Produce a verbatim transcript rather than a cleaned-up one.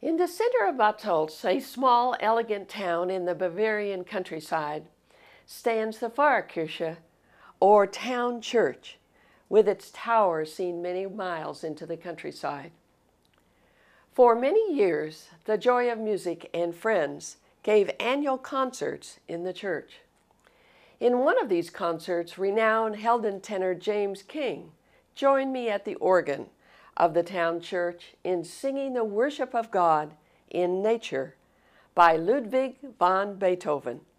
In the center of Bad Tölz, a small, elegant town in the Bavarian countryside, stands the Pfarrkirche, or town church, with its tower seen many miles into the countryside. For many years, the Joy of Music and friends gave annual concerts in the church. In one of these concerts, renowned Helden tenor James King joined me at the organ of the town church in singing the worship of God in nature by Ludwig van Beethoven.